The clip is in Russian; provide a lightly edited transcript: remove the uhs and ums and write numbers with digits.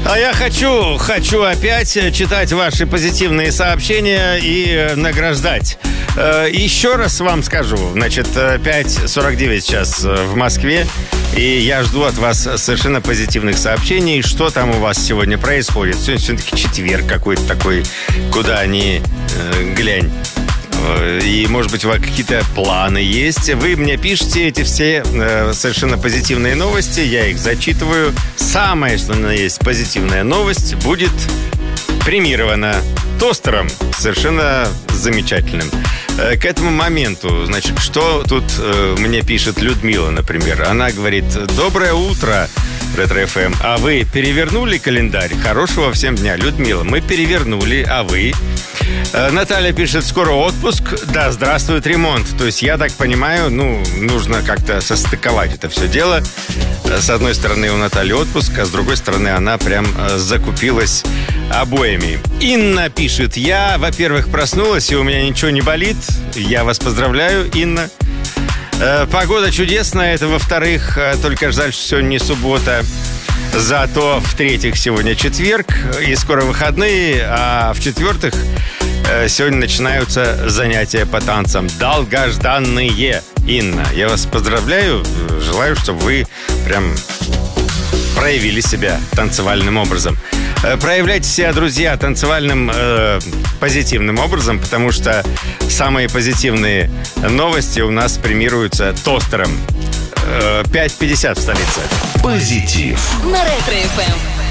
А я хочу опять читать ваши позитивные сообщения и награждать. Еще раз вам скажу, значит, 5:49 сейчас в Москве, и я жду от вас совершенно позитивных сообщений. Что там у вас сегодня происходит? Сегодня все-таки четверг какой-то такой, куда ни глянь. И, может быть, у вас какие-то планы есть. Вы мне пишете эти все совершенно позитивные новости. Я их зачитываю. Самое, что у меня есть позитивная новость, будет премирована тостером. Совершенно замечательным. К этому моменту, значит, что тут мне пишет Людмила, например. Она говорит: доброе утро, Ретро-ФМ. А вы перевернули календарь? Хорошего всем дня. Людмила, мы перевернули, а вы? Наталья пишет: скоро отпуск. Да, здравствует ремонт. То есть, я так понимаю, нужно как-то состыковать это все дело. С одной стороны, у Натальи отпуск, а с другой стороны, она прям закупилась обоями. Инна пишет: я, во-первых, проснулась, и у меня ничего не болит. Я вас поздравляю, Инна. Погода чудесная, это во-вторых. Только жаль, что сегодня не суббота. Зато в-третьих, сегодня четверг, и скоро выходные. А в-четвертых, сегодня начинаются занятия по танцам. Долгожданные. Инна, я вас поздравляю. Желаю, чтобы вы прям проявили себя танцевальным образом. Проявляйте себя, друзья, танцевальным позитивным образом, потому что самые позитивные новости у нас премируются тостером. 5:50 в столице. Позитив на Ретро-ФМ.